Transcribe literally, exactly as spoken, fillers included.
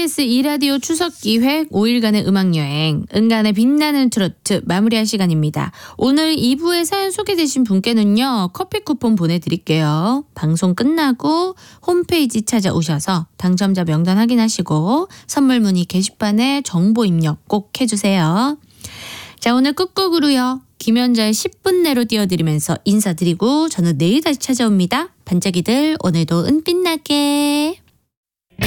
케이비에스 이 라디오 추석기획 오 일간의 음악여행 은간의 빛나는 트로트 마무리할 시간입니다. 오늘 이 부에 사연 소개되신 분께는요. 커피 쿠폰 보내드릴게요. 방송 끝나고 홈페이지 찾아오셔서 당첨자 명단 확인하시고 선물 문의 게시판에 정보 입력 꼭 해주세요. 자, 오늘 끝곡으로요. 김연자의 십 분 내로 띄워드리면서 인사드리고 저는 내일 다시 찾아옵니다. 반짝이들 오늘도 은빛나게.